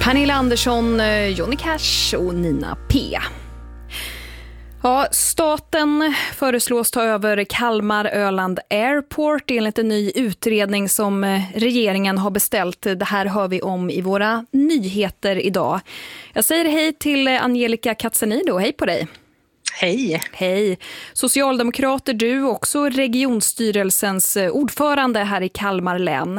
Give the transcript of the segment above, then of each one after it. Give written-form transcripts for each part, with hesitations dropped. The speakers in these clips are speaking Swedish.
Pernilla Andersson, Johnny Cash och Nina P. Ja, staten föreslås ta över Kalmar Öland Airport enligt en ny utredning som regeringen har beställt. Det här hör vi om i våra nyheter idag. Jag säger hej till Angelica Cazzanido. Hej på dig. Hej. Hej. Socialdemokrater, du också regionstyrelsens ordförande här i Kalmar län.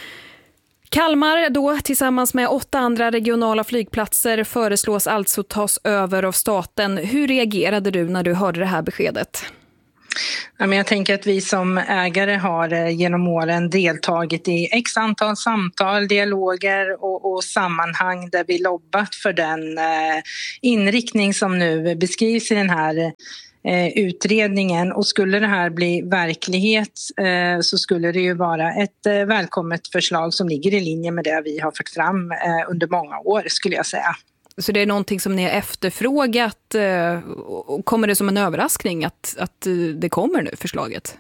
Kalmar då tillsammans med 8 andra regionala flygplatser föreslås alltså tas över av staten. Hur reagerade du när du hörde det här beskedet? Ja, men jag tänker att vi som ägare har genom åren deltagit i x antal samtal, dialoger och sammanhang där vi lobbat för den inriktning som nu beskrivs i den här utredningen, och skulle det här bli verklighet så skulle det ju vara ett välkommet förslag som ligger i linje med det vi har fört fram under många år, skulle jag säga. Så det är någonting som ni har efterfrågat, och kommer det som en överraskning att det kommer nu förslaget?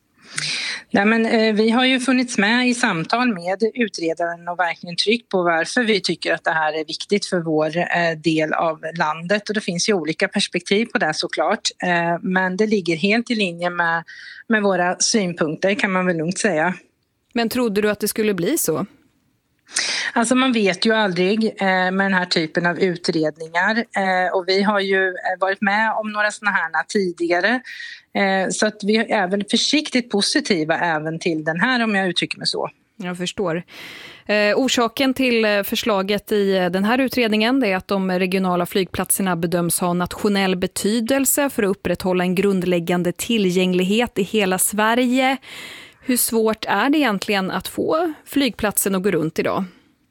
Nej, men vi har ju funnits med i samtal med utredaren och verkligen tryckt på varför vi tycker att det här är viktigt för vår del av landet, och det finns ju olika perspektiv på det såklart, men det ligger helt i linje med våra synpunkter, kan man väl lugnt säga. Men trodde du att det skulle bli så? Alltså man vet ju aldrig med den här typen av utredningar, och vi har ju varit med om några sådana här tidigare, så att vi är väl försiktigt positiva även till den här, om jag uttrycker mig så. Jag förstår. Orsaken till förslaget i den här utredningen är att de regionala flygplatserna bedöms ha nationell betydelse för att upprätthålla en grundläggande tillgänglighet i hela Sverige. Hur svårt är det egentligen att få flygplatsen att gå runt idag?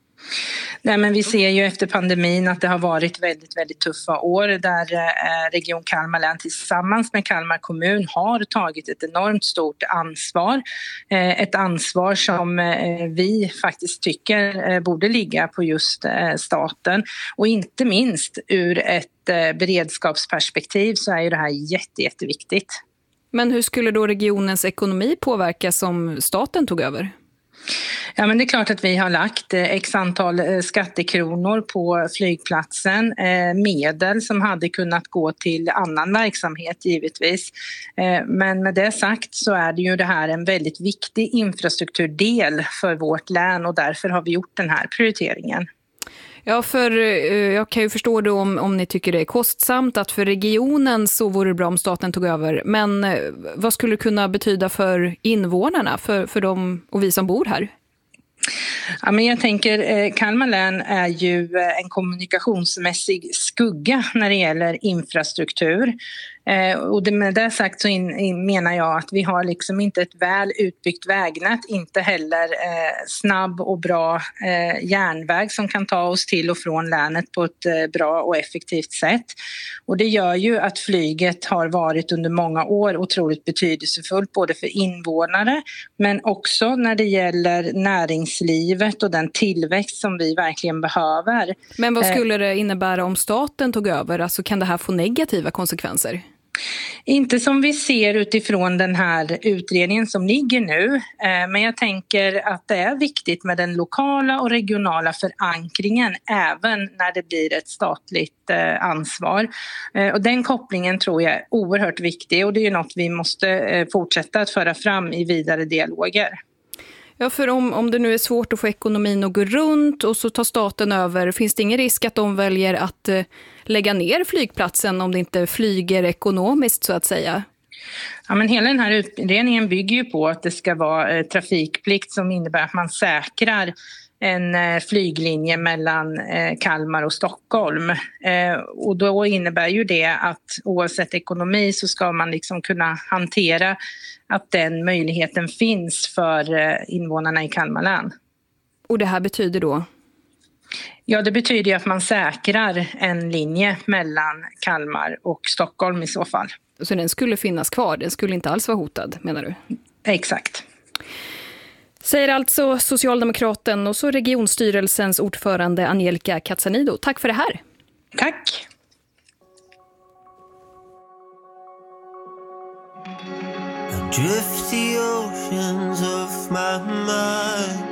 Nej, men vi ser ju efter pandemin att det har varit väldigt, väldigt tuffa år där Region Kalmar län tillsammans med Kalmar kommun har tagit ett enormt stort ansvar. Ett ansvar som vi faktiskt tycker borde ligga på just staten, och inte minst ur ett beredskapsperspektiv så är ju det här jätteviktigt. Men hur skulle då regionens ekonomi påverkas om staten tog över? Ja, men det är klart att vi har lagt x antal skattekronor på flygplatsen, medel som hade kunnat gå till annan verksamhet givetvis. Men med det sagt så är det ju det här en väldigt viktig infrastrukturdel för vårt län, och därför har vi gjort den här prioriteringen. Ja, för jag kan ju förstå då om ni tycker det är kostsamt att för regionen så vore det bra om staten tog över. Men vad skulle det kunna betyda för invånarna, för dem och vi som bor här? Ja, men jag tänker Kalmar län är ju en kommunikationsmässig skugga när det gäller infrastruktur. Och med det sagt så menar jag att vi har liksom inte ett väl utbyggt vägnät, inte heller snabb och bra järnväg som kan ta oss till och från länet på ett bra och effektivt sätt. Och det gör ju att flyget har varit under många år otroligt betydelsefullt både för invånare men också när det gäller näringslivet och den tillväxt som vi verkligen behöver. Men vad skulle det innebära om staten tog över? Alltså kan det här få negativa konsekvenser? Inte som vi ser utifrån den här utredningen som ligger nu, men jag tänker att det är viktigt med den lokala och regionala förankringen även när det blir ett statligt ansvar. Och den kopplingen tror jag är oerhört viktig, och det är ju något vi måste fortsätta att föra fram i vidare dialoger. Ja, för om det nu är svårt att få ekonomin att gå runt och så tar staten över, finns det ingen risk att de väljer att lägga ner flygplatsen om det inte flyger ekonomiskt så att säga? Ja, men hela den här utredningen bygger ju på att det ska vara trafikplikt som innebär att man säkrar en flyglinje mellan Kalmar och Stockholm. Och då innebär ju det att oavsett ekonomi så ska man liksom kunna hantera att den möjligheten finns för invånarna i Kalmar län. Och det här betyder då? Ja, det betyder ju att man säkrar en linje mellan Kalmar och Stockholm i så fall. Så den skulle finnas kvar, den skulle inte alls vara hotad, menar du? Exakt. Säger alltså Socialdemokraten och så regionstyrelsens ordförande Angelica Cazzanido. Tack för det här. Tack. Drift the oceans of my mind.